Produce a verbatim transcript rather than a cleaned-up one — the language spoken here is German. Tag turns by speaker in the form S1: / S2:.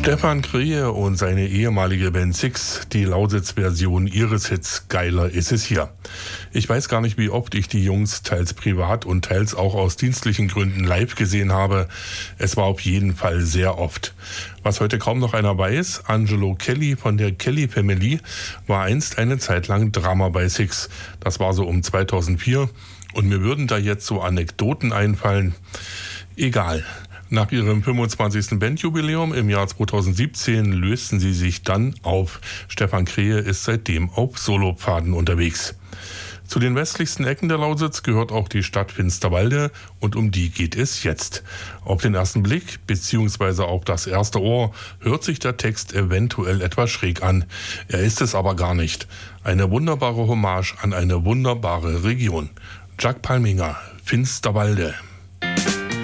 S1: Stefan Krähe und seine ehemalige Band Six, die Lausitz-Version ihres Hits Geiler ist es hier. Ich weiß gar nicht, wie oft ich die Jungs teils privat und teils auch aus dienstlichen Gründen live gesehen habe. Es war auf jeden Fall sehr oft. Was heute kaum noch einer weiß, Angelo Kelly von der Kelly Family war einst eine Zeit lang Drummer bei Six. Das war so um zweitausendvier und mir würden da jetzt so Anekdoten einfallen. Egal. Nach ihrem fünfundzwanzigsten Bandjubiläum im Jahr zweitausendsiebzehn lösten sie sich dann auf. Stefan Krähe ist seitdem auf Solopfaden unterwegs. Zu den westlichsten Ecken der Lausitz gehört auch die Stadt Finsterwalde und um die geht es jetzt. Auf den ersten Blick bzw. auf das erste Ohr hört sich der Text eventuell etwas schräg an. Er ist es aber gar nicht. Eine wunderbare Hommage an eine wunderbare Region. Jack Palminger, Finsterwalde.